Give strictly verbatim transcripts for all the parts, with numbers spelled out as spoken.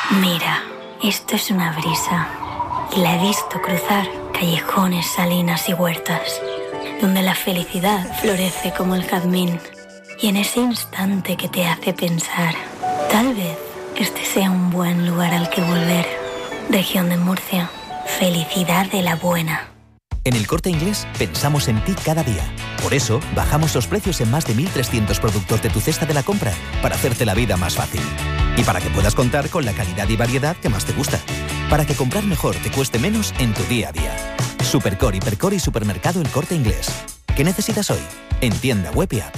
Mira, esto es una brisa. Y la he visto cruzar callejones, salinas y huertas, donde la felicidad florece como el jazmín. Y en ese instante que te hace pensar, tal vez este sea un buen lugar al que volver. Región de Murcia, felicidad de la buena. En El Corte Inglés pensamos en ti cada día. Por eso, bajamos los precios en más de mil trescientos productos de tu cesta de la compra, para hacerte la vida más fácil. Y para que puedas contar con la calidad y variedad que más te gusta. Para que comprar mejor te cueste menos en tu día a día. Supercore, Hipercore y Supermercado El Corte Inglés. ¿Qué necesitas hoy? En tienda web y app.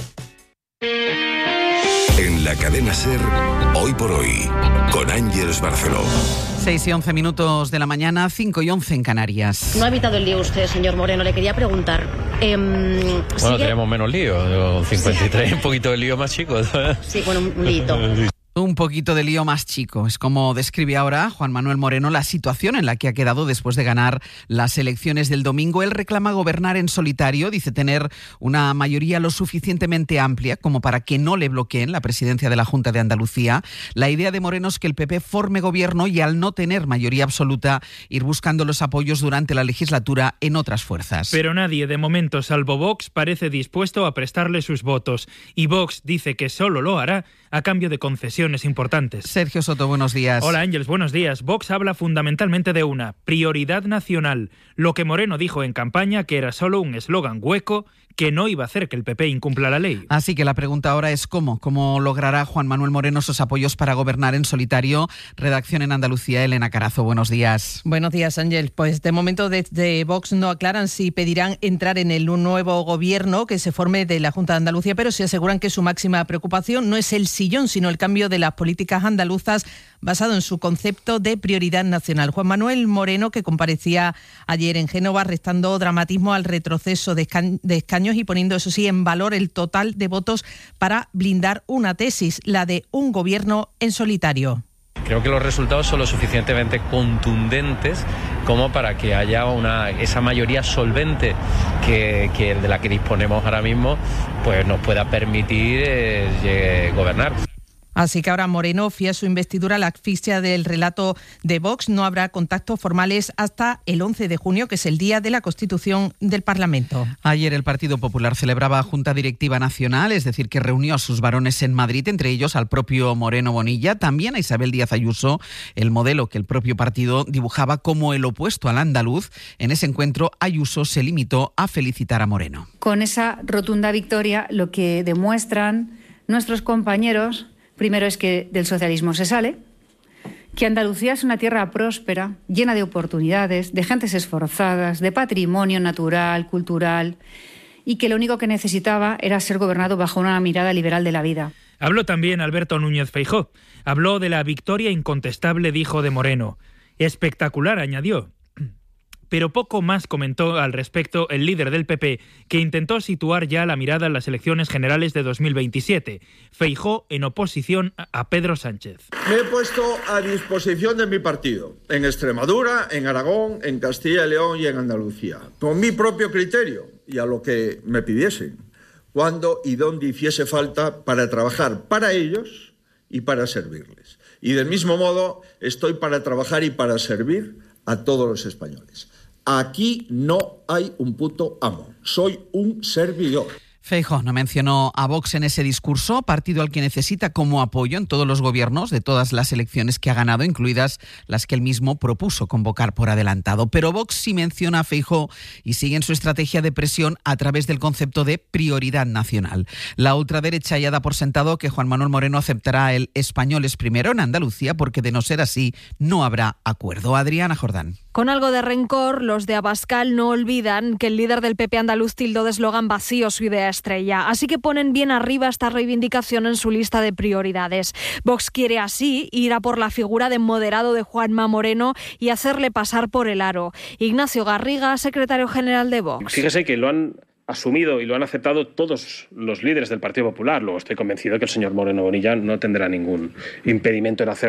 En la cadena SER, Hoy por Hoy, con Ángeles Barceló. seis y once minutos de la mañana, cinco y once en Canarias. No ha evitado el lío usted, señor Moreno. Le quería preguntar. Eh, bueno, ¿sigue? tenemos menos lío. cincuenta y tres, sí. Un poquito de lío más chico. Sí, bueno, un lío. Un poquito de lío más chico. Es como describe ahora Juan Manuel Moreno la situación en la que ha quedado después de ganar las elecciones del domingo. Él reclama gobernar en solitario, dice tener una mayoría lo suficientemente amplia como para que no le bloqueen la presidencia de la Junta de Andalucía. La idea de Moreno es que el P P forme gobierno y, al no tener mayoría absoluta, ir buscando los apoyos durante la legislatura en otras fuerzas. Pero nadie, de momento, salvo Vox, parece dispuesto a prestarle sus votos. Y Vox dice que solo lo hará a cambio de concesiones importantes. Sergio Soto, buenos días. Hola Ángeles, buenos días. Vox habla fundamentalmente de una prioridad nacional. Lo que Moreno dijo en campaña que era solo un eslogan hueco que no iba a hacer que el P P incumpla la ley. Así que la pregunta ahora es ¿cómo? ¿Cómo logrará Juan Manuel Moreno esos apoyos para gobernar en solitario? Redacción en Andalucía, Elena Carazo, buenos días. Buenos días, Ángel. Pues de momento desde Vox no aclaran si pedirán entrar en el nuevo gobierno que se forme de la Junta de Andalucía, pero sí aseguran que su máxima preocupación no es el sillón, sino el cambio de las políticas andaluzas basado en su concepto de prioridad nacional. Juan Manuel Moreno, que comparecía ayer en Génova, restando dramatismo al retroceso de escaños y poniendo, eso sí, en valor el total de votos para blindar una tesis, la de un gobierno en solitario. Creo que los resultados son lo suficientemente contundentes como para que haya una esa mayoría solvente que, que de la que disponemos ahora mismo, pues nos pueda permitir eh, gobernar. Así que ahora Moreno fía su investidura a la asfixia del relato de Vox. No habrá contactos formales hasta el once de junio, que es el día de la constitución del Parlamento. Ayer el Partido Popular celebraba Junta Directiva Nacional, es decir, que reunió a sus varones en Madrid, entre ellos al propio Moreno Bonilla, también a Isabel Díaz Ayuso, el modelo que el propio partido dibujaba como el opuesto al andaluz. En ese encuentro, Ayuso se limitó a felicitar a Moreno. Con esa rotunda victoria, lo que demuestran nuestros compañeros, primero, es que del socialismo se sale, que Andalucía es una tierra próspera, llena de oportunidades, de gentes esforzadas, de patrimonio natural, cultural, y que lo único que necesitaba era ser gobernado bajo una mirada liberal de la vida. Habló también Alberto Núñez Feijóo. Habló de la victoria incontestable, dijo, de Moreno. Espectacular, añadió. Pero poco más comentó al respecto el líder del P P, que intentó situar ya la mirada en las elecciones generales de dos mil veintisiete. Feijóo en oposición a Pedro Sánchez. Me he puesto a disposición de mi partido, en Extremadura, en Aragón, en Castilla y León y en Andalucía, con mi propio criterio y a lo que me pidiesen, cuando y dónde hiciese falta para trabajar para ellos y para servirles. Y del mismo modo estoy para trabajar y para servir a todos los españoles. Aquí no hay un puto amo, soy un servidor. Feijóo no mencionó a Vox en ese discurso, partido al que necesita como apoyo en todos los gobiernos de todas las elecciones que ha ganado, incluidas las que él mismo propuso convocar por adelantado. Pero Vox sí menciona a Feijóo y sigue en su estrategia de presión a través del concepto de prioridad nacional. La ultraderecha ya da por sentado que Juan Manuel Moreno aceptará el españoles primero en Andalucía, porque de no ser así no habrá acuerdo. Adriana Jordán. Con algo de rencor, los de Abascal no olvidan que el líder del P P andaluz tildó de eslogan vacío su idea estrella. Así que ponen bien arriba esta reivindicación en su lista de prioridades. Vox quiere así ir a por la figura de moderado de Juanma Moreno y hacerle pasar por el aro. Ignacio Garriga, secretario general de Vox. Fíjese que lo han asumido y lo han aceptado todos los líderes del Partido Popular. Luego estoy convencido que el señor Moreno Bonilla no tendrá ningún impedimento en hacerlo,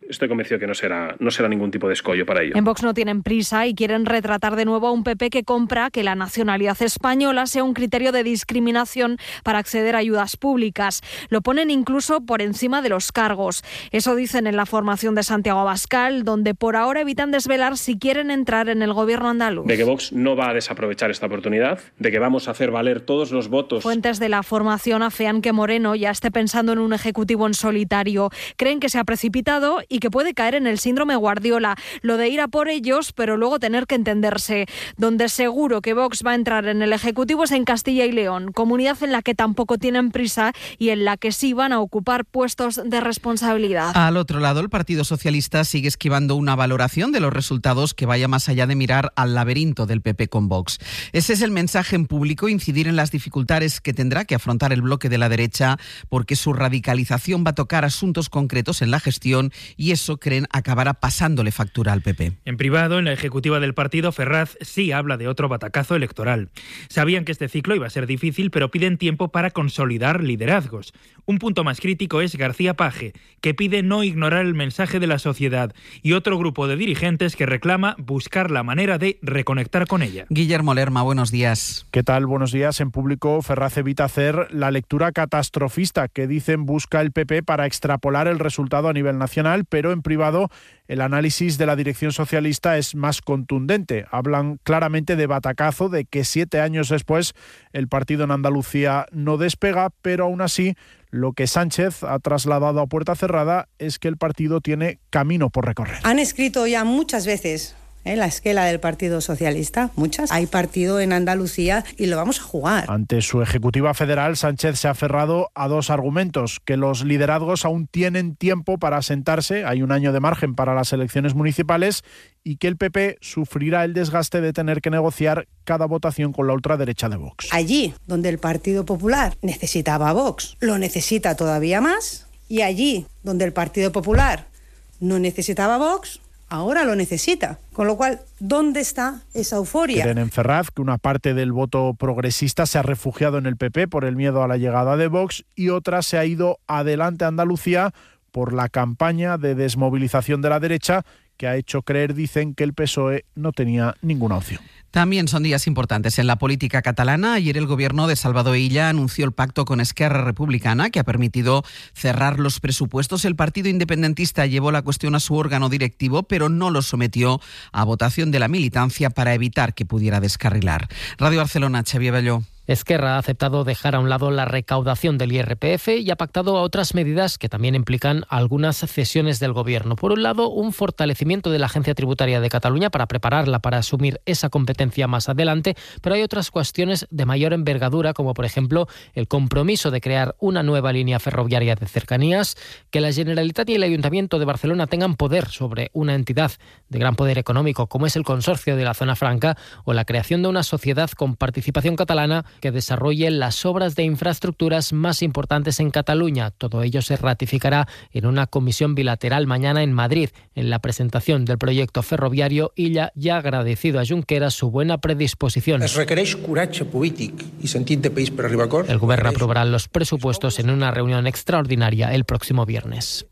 estoy convencido que no será, no será ningún tipo de escollo para ello. En Vox no tienen prisa y quieren retratar de nuevo a un P P que compra que la nacionalidad española sea un criterio de discriminación para acceder a ayudas públicas. Lo ponen incluso por encima de los cargos. Eso dicen en la formación de Santiago Abascal, donde por ahora evitan desvelar si quieren entrar en el gobierno andaluz. De que Vox no va a desaprovechar esta oportunidad, de que vamos a hacer valer todos los votos. Fuentes de la formación afean que Moreno ya esté pensando en un ejecutivo en solitario. Creen que se ha precipitado y que puede caer en el síndrome Guardiola, lo de ir a por ellos pero luego tener que entenderse. Donde seguro que Vox va a entrar en el ejecutivo es en Castilla y León, comunidad en la que tampoco tienen prisa y en la que sí van a ocupar puestos de responsabilidad. Al otro lado, el Partido Socialista sigue esquivando una valoración de los resultados que vaya más allá de mirar al laberinto del P P con Vox. Ese es el mensaje en público, incidir en las dificultades que tendrá que afrontar el bloque de la derecha, porque su radicalización va a tocar asuntos concretos en la gestión y eso, creen, acabará pasándole factura al P P. En privado, en la ejecutiva del partido, Ferraz sí habla de otro batacazo electoral. Sabían que este ciclo iba a ser difícil, pero piden tiempo para consolidar liderazgos. Un punto más crítico es García Page, que pide no ignorar el mensaje de la sociedad, y otro grupo de dirigentes que reclama buscar la manera de reconectar con ella. Guillermo Lerma, buenos días. ¿Qué tal? Buenos días. En público, Ferraz evita hacer la lectura catastrofista que dicen busca el P P para extrapolar el resultado a nivel nacional, pero en privado el análisis de la dirección socialista es más contundente. Hablan claramente de batacazo, de que siete años después el partido en Andalucía no despega, pero aún así lo que Sánchez ha trasladado a puerta cerrada es que el partido tiene camino por recorrer. Han escrito ya muchas veces ¿Eh? la esquela del Partido Socialista, muchas. Hay partido en Andalucía y lo vamos a jugar. Ante su ejecutiva federal, Sánchez se ha aferrado a dos argumentos: que los liderazgos aún tienen tiempo para asentarse, hay un año de margen para las elecciones municipales, y que el P P sufrirá el desgaste de tener que negociar cada votación con la ultraderecha de Vox. Allí donde el Partido Popular necesitaba a Vox, lo necesita todavía más, y allí donde el Partido Popular no necesitaba a Vox, ahora lo necesita. Con lo cual, ¿dónde está esa euforia? Creen en Ferraz que una parte del voto progresista se ha refugiado en el P P por el miedo a la llegada de Vox y otra se ha ido adelante a Andalucía por la campaña de desmovilización de la derecha que ha hecho creer, dicen, que el P S O E no tenía ninguna opción. También son días importantes en la política catalana. Ayer el gobierno de Salvador Illa anunció el pacto con Esquerra Republicana que ha permitido cerrar los presupuestos. El partido independentista llevó la cuestión a su órgano directivo, pero no lo sometió a votación de la militancia para evitar que pudiera descarrilar. Radio Barcelona, Xavier Belló. Esquerra ha aceptado dejar a un lado la recaudación del I R P F y ha pactado otras medidas que también implican algunas cesiones del Gobierno. Por un lado, un fortalecimiento de la Agencia Tributaria de Cataluña para prepararla para asumir esa competencia más adelante, pero hay otras cuestiones de mayor envergadura, como por ejemplo el compromiso de crear una nueva línea ferroviaria de cercanías, que la Generalitat y el Ayuntamiento de Barcelona tengan poder sobre una entidad de gran poder económico como es el Consorcio de la Zona Franca, o la creación de una sociedad con participación catalana que desarrolle las obras de infraestructuras más importantes en Cataluña. Todo ello se ratificará en una comisión bilateral mañana en Madrid. En la presentación del proyecto ferroviario, Illa ya ha agradecido a Junqueras su buena predisposición. Es requereix coratge polític i sentit de país per arribar a acords. El Gobierno aprobará los presupuestos en una reunión extraordinaria el próximo viernes.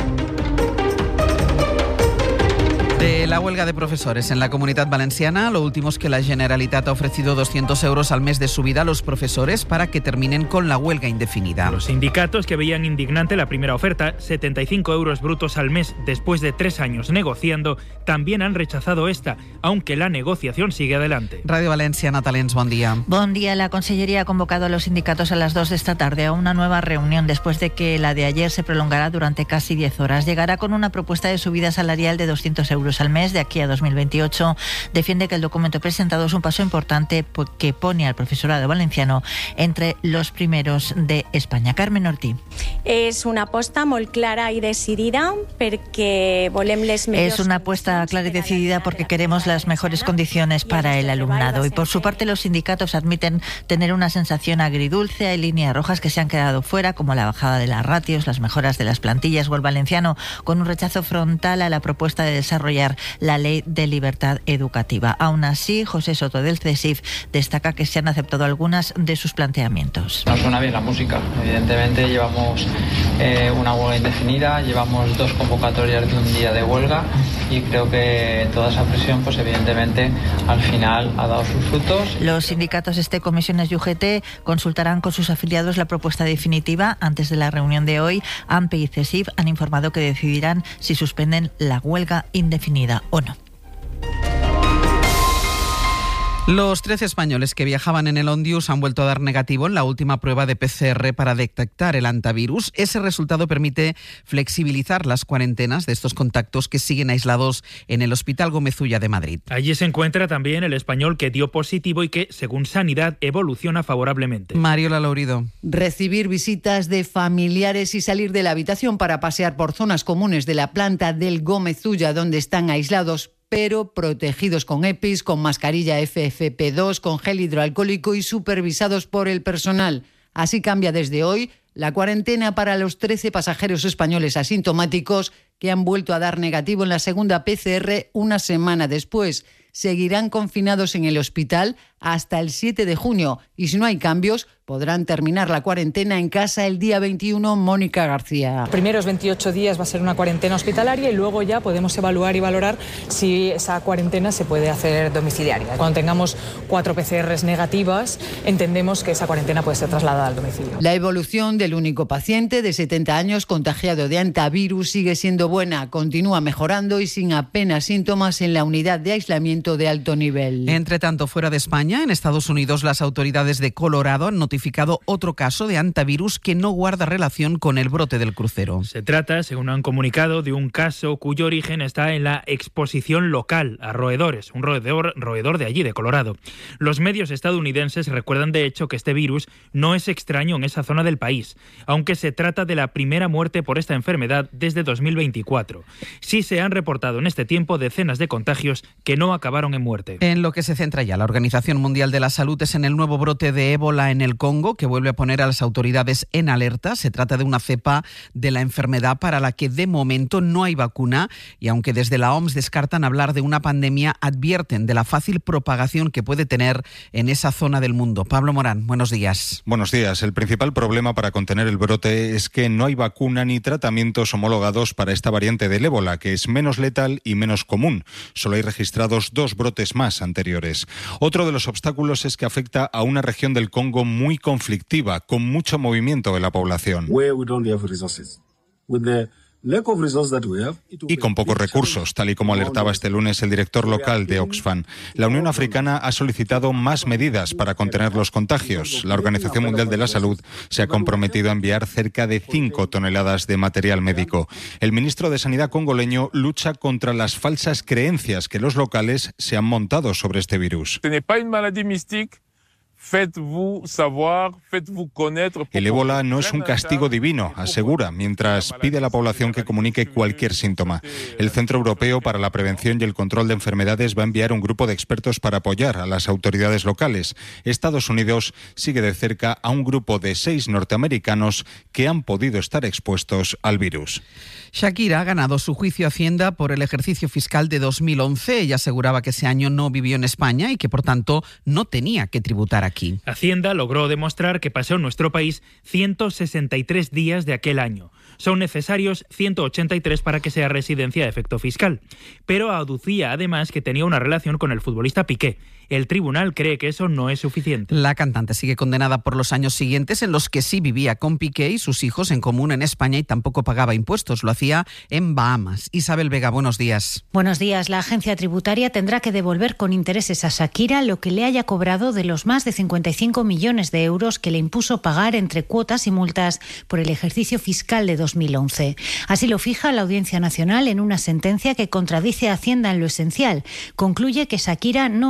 De la huelga de profesores en la Comunitat Valenciana, lo último es que la Generalitat ha ofrecido doscientos euros al mes de subida a los profesores para que terminen con la huelga indefinida. Los sindicatos, que veían indignante la primera oferta, setenta y cinco euros brutos al mes después de tres años negociando, también han rechazado esta, aunque la negociación sigue adelante. Radio Valencia, Natalens, buen día. Buen día. La Consellería ha convocado a los sindicatos a las dos de esta tarde a una nueva reunión después de que la de ayer se prolongará durante casi diez horas. Llegará con una propuesta de subida salarial de doscientos euros al mes de aquí a dos mil veintiocho. Defiende que el documento presentado es un paso importante que pone al profesorado valenciano entre los primeros de España. Carmen Ortí. És una aposta molt clara i decidida perquè volem les millors... Es una apuesta clara y decidida porque queremos las mejores condiciones para el alumnado. Y por su parte los sindicatos admiten tener una sensación agridulce. Hay líneas rojas que se han quedado fuera, como la bajada de las ratios, las mejoras de las plantillas o el valenciano, con un rechazo frontal a la propuesta de desarrollar cambiar la ley de libertad educativa. Aún así, José Soto del CESIF destaca que se han aceptado algunas de sus planteamientos. Nos suena bien la música. Evidentemente llevamos eh, una huelga indefinida, llevamos dos convocatorias de un día de huelga y creo que toda esa presión, pues evidentemente al final ha dado sus frutos. Los sindicatos Este, Comisiones y U G T consultarán con sus afiliados la propuesta definitiva antes de la reunión de hoy. AMPE y CESIF han informado que decidirán si suspenden la huelga indefinida o no. Los trece españoles que viajaban en el Ondius han vuelto a dar negativo en la última prueba de P C R para detectar el hantavirus. Ese resultado permite flexibilizar las cuarentenas de estos contactos que siguen aislados en el Hospital Gómez Ulla de Madrid. Allí se encuentra también el español que dio positivo y que, según Sanidad, evoluciona favorablemente. Mariola Laurido. Recibir visitas de familiares y salir de la habitación para pasear por zonas comunes de la planta del Gómez Ulla, donde están aislados pero protegidos con EPIs, con mascarilla F F P dos, con gel hidroalcohólico y supervisados por el personal. Así cambia desde hoy la cuarentena para los trece pasajeros españoles asintomáticos que han vuelto a dar negativo en la segunda P C R una semana después. Seguirán confinados en el hospital hasta el siete de junio y si no hay cambios podrán terminar la cuarentena en casa el día veintiuno. Mónica García. Los primeros veintiocho días va a ser una cuarentena hospitalaria y luego ya podemos evaluar y valorar si esa cuarentena se puede hacer domiciliaria. Cuando tengamos cuatro P C Rs negativas, entendemos que esa cuarentena puede ser trasladada al domicilio. La evolución del único paciente de setenta años contagiado de hantavirus sigue siendo buena, continúa mejorando y sin apenas síntomas en la unidad de aislamiento de alto nivel. Entre tanto, fuera de España, en Estados Unidos, las autoridades de Colorado han notificado otro caso de hantavirus que no guarda relación con el brote del crucero. Se trata, según han comunicado, de un caso cuyo origen está en la exposición local a roedores, un roedor, roedor de allí, de Colorado. Los medios estadounidenses recuerdan de hecho que este virus no es extraño en esa zona del país, aunque se trata de la primera muerte por esta enfermedad desde dos mil veinticuatro. Sí se han reportado en este tiempo decenas de contagios que no acabaron en muerte. En lo que se centra ya la Organización Mundial de la Salud es en el nuevo brote de ébola en el Congo, que vuelve a poner a las autoridades en alerta. Se trata de una cepa de la enfermedad para la que de momento no hay vacuna y aunque desde la O M S descartan hablar de una pandemia, advierten de la fácil propagación que puede tener en esa zona del mundo. Pablo Morán, buenos días. Buenos días. El principal problema para contener el brote es que no hay vacuna ni tratamientos homologados para esta variante del ébola, que es menos letal y menos común. Solo hay registrados dos brotes más anteriores. Otro de los obstáculos es que afecta a una región del Congo muy conflictiva, con mucho movimiento de la población. Y con pocos recursos, tal y como alertaba este lunes el director local de Oxfam. La Unión Africana ha solicitado más medidas para contener los contagios. La Organización Mundial de la Salud se ha comprometido a enviar cerca de cinco toneladas de material médico. El ministro de Sanidad congoleño lucha contra las falsas creencias que los locales se han montado sobre este virus. El ébola no es un castigo divino, asegura, mientras pide a la población que comunique cualquier síntoma. El Centro Europeo para la Prevención y el Control de Enfermedades va a enviar un grupo de expertos para apoyar a las autoridades locales. Estados Unidos sigue de cerca a un grupo de seis norteamericanos que han podido estar expuestos al virus. Shakira ha ganado su juicio a Hacienda por el ejercicio fiscal de dos mil once. Ella aseguraba que ese año no vivió en España y que, por tanto, no tenía que tributar aquí. Hacienda logró demostrar que pasó en nuestro país ciento sesenta y tres días de aquel año. Son necesarios ciento ochenta y tres para que sea residencia de efecto fiscal. Pero aducía además que tenía una relación con el futbolista Piqué. El tribunal cree que eso no es suficiente. La cantante sigue condenada por los años siguientes en los que sí vivía con Piqué y sus hijos en común en España y tampoco pagaba impuestos. Lo hacía en Bahamas. Isabel Vega, buenos días. Buenos días. La agencia tributaria tendrá que devolver con intereses a Shakira lo que le haya cobrado de los más de cincuenta y cinco millones de euros que le impuso pagar entre cuotas y multas por el ejercicio fiscal de dos mil once. Así lo fija la Audiencia Nacional en una sentencia que contradice a Hacienda en lo esencial. Concluye que Shakira no era residente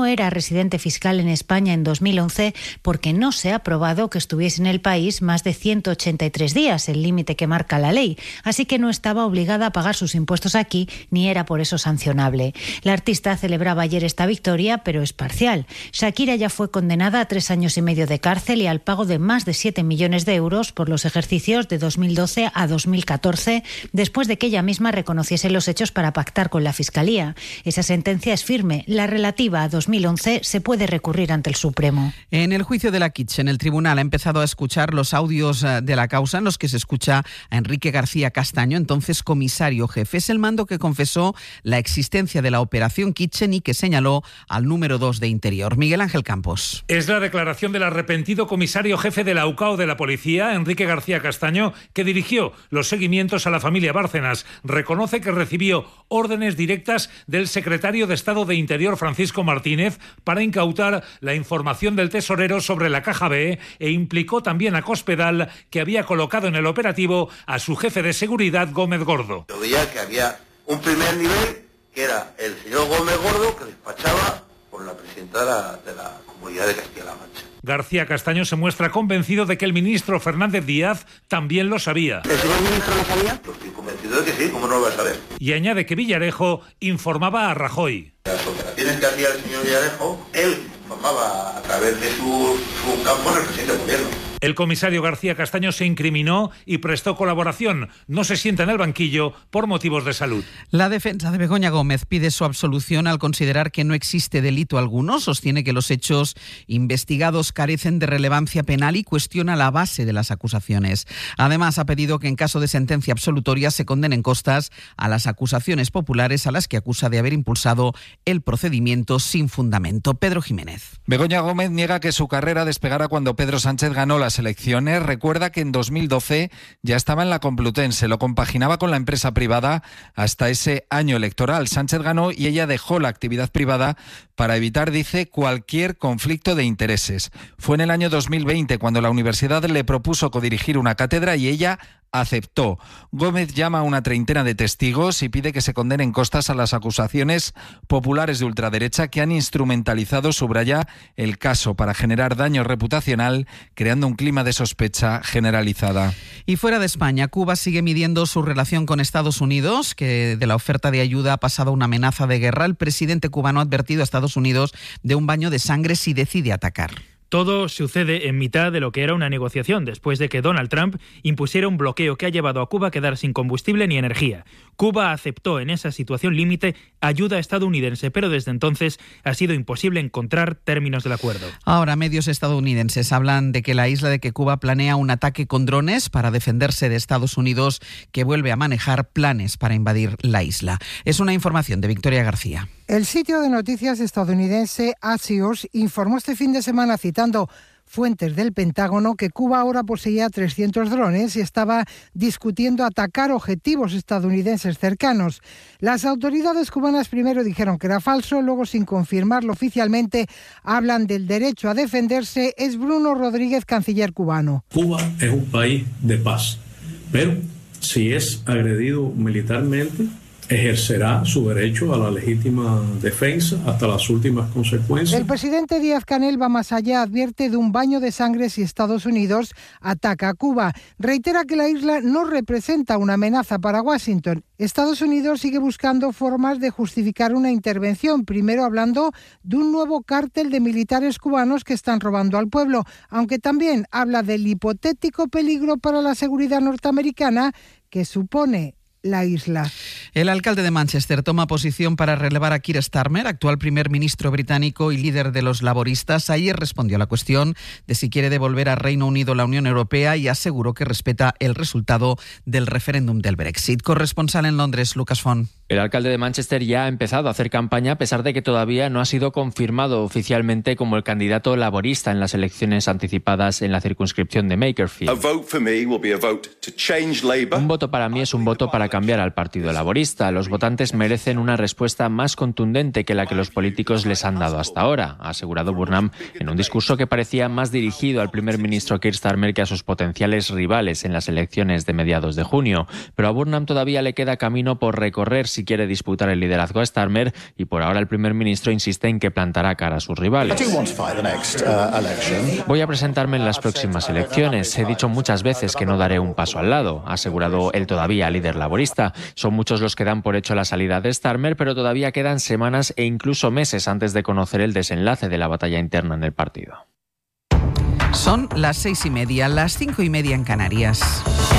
residente fiscal en España en dos mil once porque no se ha probado que estuviese en el país más de ciento ochenta y tres días, el límite que marca la ley, así que no estaba obligada a pagar sus impuestos aquí ni era por eso sancionable. La artista celebraba ayer esta victoria, pero es parcial. Shakira ya fue condenada a tres años y medio de cárcel y al pago de más de siete millones de euros por los ejercicios de dos mil doce a dos mil catorce, después de que ella misma reconociese los hechos para pactar con la Fiscalía. Esa sentencia es firme. La relativa a dos mil once se puede recurrir ante el Supremo. En el juicio de la Kitchen, el tribunal ha empezado a escuchar los audios de la causa en los que se escucha a Enrique García Castaño, entonces comisario jefe. Es el mando que confesó la existencia de la operación Kitchen y que señaló al número dos de Interior, Miguel Ángel Campos. Es la declaración del arrepentido comisario jefe de la U C A O de la Policía, Enrique García Castaño, que dirigió los seguimientos a la familia Bárcenas. Reconoce que recibió órdenes directas del secretario de Estado de Interior, Francisco Martínez, para incautar la información del tesorero sobre la Caja B e implicó también a Cospedal, que había colocado en el operativo a su jefe de seguridad, Gómez Gordo. Yo veía que había un primer nivel, que era el señor Gómez Gordo, que despachaba por la presidenta de la, de la Comunidad de Castilla-La Mancha. García Castaño se muestra convencido de que el ministro Fernández Díaz también lo sabía. ¿El señor ministro lo sabía? Yo estoy convencido de que sí, ¿cómo no lo va a saber? Y añade que Villarejo informaba a Rajoy. Las operaciones que hacía el señor Villarejo, él informaba a través de su, su campo en el presidente del gobierno. El comisario García Castaño se incriminó y prestó colaboración. No se sienta en el banquillo por motivos de salud. La defensa de Begoña Gómez pide su absolución al considerar que no existe delito alguno. Sostiene que los hechos investigados carecen de relevancia penal y cuestiona la base de las acusaciones. Además, ha pedido que en caso de sentencia absolutoria se condenen costas a las acusaciones populares a las que acusa de haber impulsado el procedimiento sin fundamento. Pedro Jiménez. Begoña Gómez niega que su carrera despegara cuando Pedro Sánchez ganó las elecciones. Recuerda que en dos mil doce ya estaba en la Complutense, lo compaginaba con la empresa privada hasta ese año electoral. Sánchez ganó y ella dejó la actividad privada para evitar, dice, cualquier conflicto de intereses. Fue en el año dos mil veinte cuando la universidad le propuso codirigir una cátedra y ella aceptó. Gómez llama a una treintena de testigos y pide que se condenen costas a las acusaciones populares de ultraderecha que han instrumentalizado, subraya, el caso para generar daño reputacional, creando un clima de sospecha generalizada. Y fuera de España, Cuba sigue midiendo su relación con Estados Unidos, que de la oferta de ayuda ha pasado a una amenaza de guerra. El presidente cubano ha advertido a Estados Unidos de un baño de sangre si decide atacar. Todo sucede en mitad de lo que era una negociación, después de que Donald Trump impusiera un bloqueo que ha llevado a Cuba a quedar sin combustible ni energía. Cuba aceptó en esa situación límite ayuda estadounidense, pero desde entonces ha sido imposible encontrar términos del acuerdo. Ahora, medios estadounidenses hablan de que la isla de que Cuba planea un ataque con drones para defenderse de Estados Unidos, que vuelve a manejar planes para invadir la isla. Es una información de Victoria García. El sitio de noticias estadounidense Axios informó este fin de semana, citando fuentes del Pentágono, que Cuba ahora poseía trescientos drones y estaba discutiendo atacar objetivos estadounidenses cercanos. Las autoridades cubanas primero dijeron que era falso, luego, sin confirmarlo oficialmente, hablan del derecho a defenderse. Es Bruno Rodríguez, canciller cubano. Cuba es un país de paz, pero si es agredido militarmente, ejercerá su derecho a la legítima defensa hasta las últimas consecuencias. El presidente Díaz-Canel va más allá, advierte de un baño de sangre si Estados Unidos ataca a Cuba. Reitera que la isla no representa una amenaza para Washington. Estados Unidos sigue buscando formas de justificar una intervención, primero hablando de un nuevo cártel de militares cubanos que están robando al pueblo, aunque también habla del hipotético peligro para la seguridad norteamericana que supone la isla. El alcalde de Manchester toma posición para relevar a Keir Starmer, actual primer ministro británico y líder de los laboristas. Ayer respondió a la cuestión de si quiere devolver a Reino Unido a la Unión Europea y aseguró que respeta el resultado del referéndum del Brexit. Corresponsal en Londres, Lucas Font. El alcalde de Manchester ya ha empezado a hacer campaña a pesar de que todavía no ha sido confirmado oficialmente como el candidato laborista en las elecciones anticipadas en la circunscripción de Makerfield. Un voto para mí es un voto para cambiar al Partido Laborista. Los votantes merecen una respuesta más contundente que la que los políticos les han dado hasta ahora, ha asegurado Burnham en un discurso que parecía más dirigido al primer ministro Keir Starmer que a sus potenciales rivales en las elecciones de mediados de junio. Pero a Burnham todavía le queda camino por recorrer si quiere disputar el liderazgo a Starmer y por ahora el primer ministro insiste en que plantará cara a sus rivales. Voy a presentarme en las próximas elecciones. He dicho muchas veces que no daré un paso al lado, ha asegurado el todavía líder laborista. Son muchos los que dan por hecho la salida de Starmer, pero todavía quedan semanas e incluso meses antes de conocer el desenlace de la batalla interna en el partido. Son las seis y media, las cinco y media en Canarias.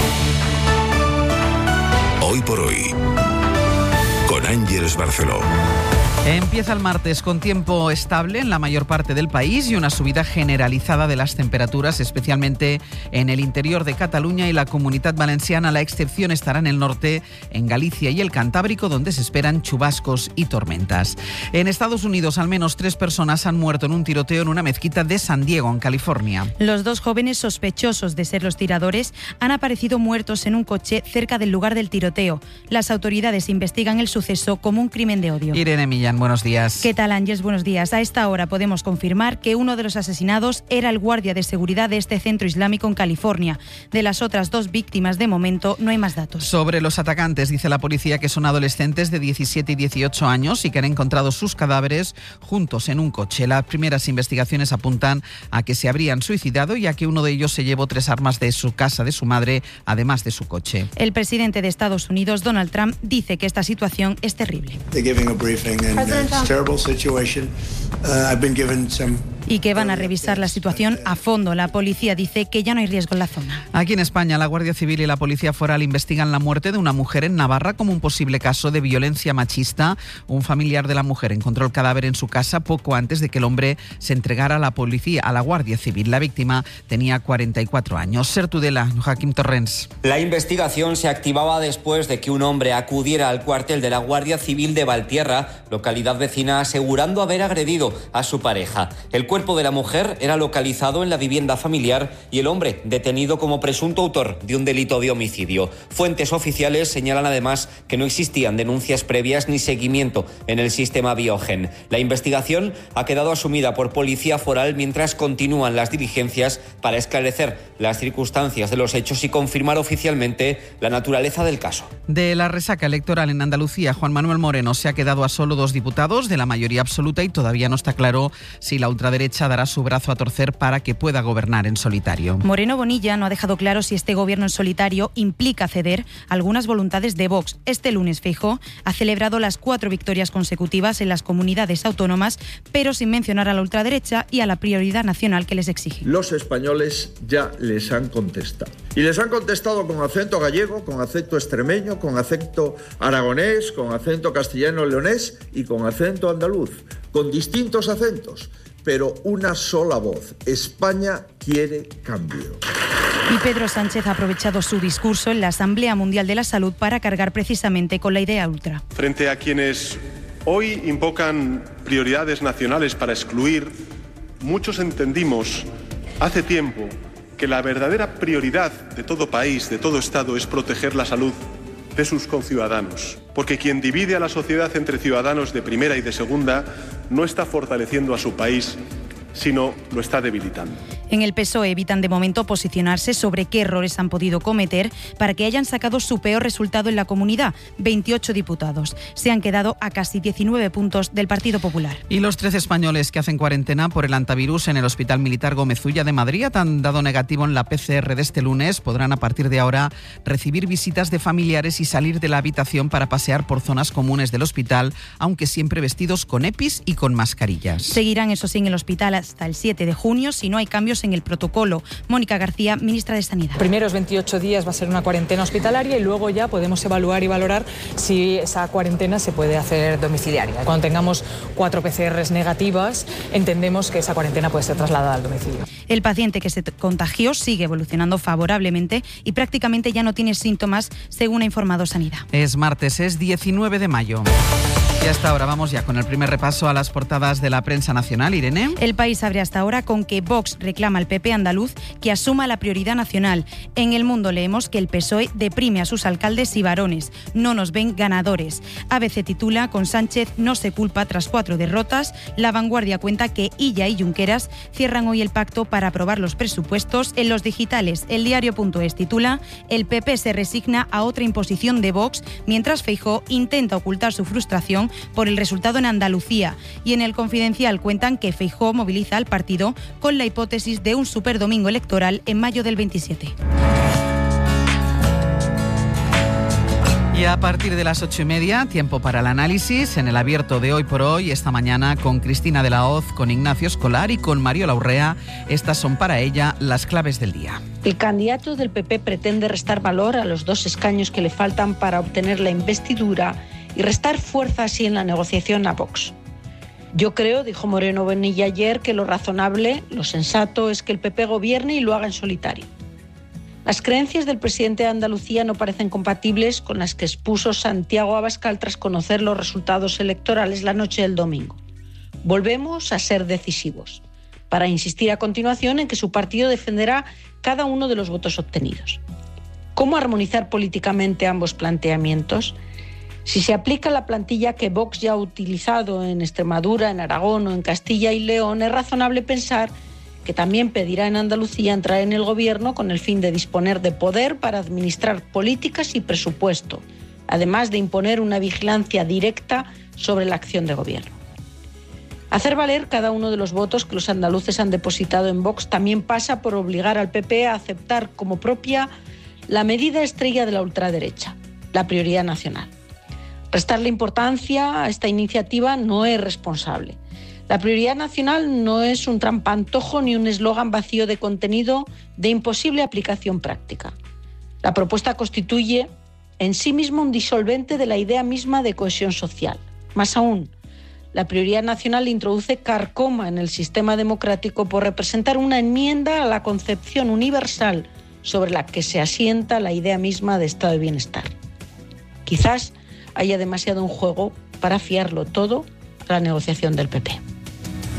Hoy por hoy, con Ángeles Barceló. Empieza el martes con tiempo estable en la mayor parte del país y una subida generalizada de las temperaturas, especialmente en el interior de Cataluña y la Comunidad Valenciana. La excepción estará en el norte, en Galicia y el Cantábrico, donde se esperan chubascos y tormentas. En Estados Unidos, al menos tres personas han muerto en un tiroteo en una mezquita de San Diego, en California. Los dos jóvenes sospechosos de ser los tiradores han aparecido muertos en un coche cerca del lugar del tiroteo. Las autoridades investigan el suceso como un crimen de odio. Irene Millán, buenos días. ¿Qué tal, Ángeles? Buenos días. A esta hora podemos confirmar que uno de los asesinados era el guardia de seguridad de este centro islámico en California. De las otras dos víctimas, de momento, no hay más datos. Sobre los atacantes, dice la policía que son adolescentes de diecisiete y dieciocho años y que han encontrado sus cadáveres juntos en un coche. Las primeras investigaciones apuntan a que se habrían suicidado y a que uno de ellos se llevó tres armas de su casa, de su madre, además de su coche. El presidente de Estados Unidos, Donald Trump, dice que esta situación es terrible. Y que van a revisar la situación a fondo. La policía dice que ya no hay riesgo en la zona. Aquí en España, la Guardia Civil y la Policía Foral investigan la muerte de una mujer en Navarra como un posible caso de violencia machista. Un familiar de la mujer encontró el cadáver en su casa poco antes de que el hombre se entregara a la policía, a la Guardia Civil. La víctima tenía cuarenta y cuatro años. Ser Tudela, Joaquín Torrens. La investigación se activaba después de que un hombre acudiera al cuartel de la Guardia Civil de Valtierra, localidad vecina, asegurando haber agredido a su pareja. El El cuerpo de la mujer era localizado en la vivienda familiar y el hombre detenido como presunto autor de un delito de homicidio. Fuentes oficiales señalan además que no existían denuncias previas ni seguimiento en el sistema Biogen. La investigación ha quedado asumida por Policía Foral mientras continúan las diligencias para esclarecer las circunstancias de los hechos y confirmar oficialmente la naturaleza del caso. De la resaca electoral en Andalucía, Juan Manuel Moreno se ha quedado a solo dos diputados de la mayoría absoluta y todavía no está claro si la ultraderecha dará su brazo a torcer para que pueda gobernar en solitario. Moreno Bonilla no ha dejado claro si este gobierno en solitario implica ceder algunas voluntades de Vox. Este lunes Feijóo ha celebrado las cuatro victorias consecutivas en las comunidades autónomas, pero sin mencionar a la ultraderecha y a la prioridad nacional que les exige. Los españoles ya les han contestado. Y les han contestado con acento gallego, con acento extremeño, con acento aragonés, con acento castellano-leonés y con acento andaluz, con distintos acentos, pero una sola voz. España quiere cambio. Y Pedro Sánchez ha aprovechado su discurso en la Asamblea Mundial de la Salud para cargar precisamente con la idea ultra. Frente a quienes hoy invocan prioridades nacionales para excluir, muchos entendimos hace tiempo que la verdadera prioridad de todo país, de todo Estado, es proteger la salud de sus conciudadanos. Porque quien divide a la sociedad entre ciudadanos de primera y de segunda no está fortaleciendo a su país, sino lo está debilitando. En el P S O E evitan de momento posicionarse sobre qué errores han podido cometer para que hayan sacado su peor resultado en la comunidad, veintiocho diputados. Se han quedado a casi diecinueve puntos del Partido Popular. Y los trece españoles que hacen cuarentena por el antivirus en el Hospital Militar Gómez Ulla de Madrid han dado negativo en la P C R de este lunes. Podrán a partir de ahora recibir visitas de familiares y salir de la habitación para pasear por zonas comunes del hospital, aunque siempre vestidos con EPIs y con mascarillas. Seguirán, eso sí, en el hospital hasta el siete de junio si no hay cambios en el protocolo. Mónica García, ministra de Sanidad. Primeros veintiocho días va a ser una cuarentena hospitalaria y luego ya podemos evaluar y valorar si esa cuarentena se puede hacer domiciliaria. Cuando tengamos cuatro P C Rs negativas, entendemos que esa cuarentena puede ser trasladada al domicilio. El paciente que se contagió sigue evolucionando favorablemente y prácticamente ya no tiene síntomas, según ha informado Sanidad. Es martes, es diecinueve de mayo. Y hasta ahora vamos ya con el primer repaso a las portadas de la prensa nacional. Irene. El País abre hasta ahora con que Vox reclama al P P andaluz que asuma la prioridad nacional. En El Mundo leemos que el P S O E deprime a sus alcaldes y varones. No nos ven ganadores. A B C titula con Sánchez no se culpa tras cuatro derrotas. La Vanguardia cuenta que Illa y Junqueras cierran hoy el pacto para aprobar los presupuestos. En los digitales, El Diario.es titula el P P se resigna a otra imposición de Vox mientras Feijóo intenta ocultar su frustración por el resultado en Andalucía. Y en El Confidencial cuentan que Feijóo moviliza al partido con la hipótesis de un superdomingo electoral en mayo del veintisiete. Y a partir de las ocho y media, tiempo para el análisis en el abierto de Hoy por Hoy, esta mañana con Cristina de la Hoz, con Ignacio Escolar y con Mariola Urrea. Estas son para ella las claves del día. El candidato del P P pretende restar valor a los dos escaños que le faltan para obtener la investidura y restar fuerza así en la negociación a Vox. Yo creo, dijo Moreno Bonilla ayer, que lo razonable, lo sensato, es que el P P gobierne y lo haga en solitario. Las creencias del presidente de Andalucía no parecen compatibles con las que expuso Santiago Abascal tras conocer los resultados electorales la noche del domingo. Volvemos a ser decisivos, para insistir a continuación en que su partido defenderá cada uno de los votos obtenidos. ¿Cómo armonizar políticamente ambos planteamientos? Si se aplica la plantilla que Vox ya ha utilizado en Extremadura, en Aragón o en Castilla y León, es razonable pensar que también pedirá en Andalucía entrar en el gobierno con el fin de disponer de poder para administrar políticas y presupuesto, además de imponer una vigilancia directa sobre la acción de gobierno. Hacer valer cada uno de los votos que los andaluces han depositado en Vox también pasa por obligar al P P a aceptar como propia la medida estrella de la ultraderecha, la prioridad nacional. Restarle importancia a esta iniciativa no es responsable. La prioridad nacional no es un trampantojo ni un eslogan vacío de contenido de imposible aplicación práctica. La propuesta constituye en sí mismo un disolvente de la idea misma de cohesión social. Más aún, la prioridad nacional introduce carcoma en el sistema democrático por representar una enmienda a la concepción universal sobre la que se asienta la idea misma de estado de bienestar. Quizás haya demasiado en juego para fiarlo todo a la negociación del P P.